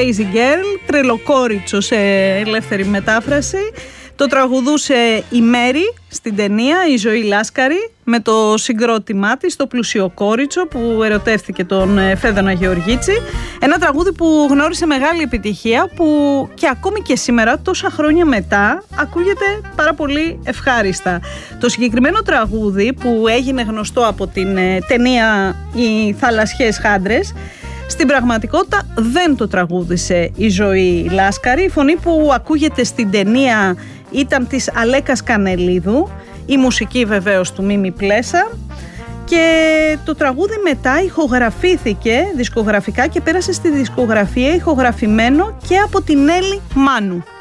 Crazy Girl, τρελοκόριτσο σε ελεύθερη μετάφραση. Το τραγουδούσε η Μέρη στην ταινία, η Ζωή Λάσκαρη, με το συγκρότημά της, το Πλουσιοκόριτσο, που ερωτεύτηκε τον Φέδωνα Γεωργίτση. Ένα τραγούδι που γνώρισε μεγάλη επιτυχία, που και ακόμη και σήμερα, τόσα χρόνια μετά, ακούγεται πάρα πολύ ευχάριστα. Το συγκεκριμένο τραγούδι, που έγινε γνωστό από την ταινία «Οι θαλασσιές χάντρες», στην πραγματικότητα δεν το τραγούδισε η Ζωή Λάσκαρη. Η φωνή που ακούγεται στην ταινία ήταν της Αλέκας Κανελίδου, η μουσική βεβαίως του Μίμη Πλέσα, και το τραγούδι μετά ηχογραφήθηκε δισκογραφικά και πέρασε στη δισκογραφία ηχογραφημένο και από την Έλλη Μάνου.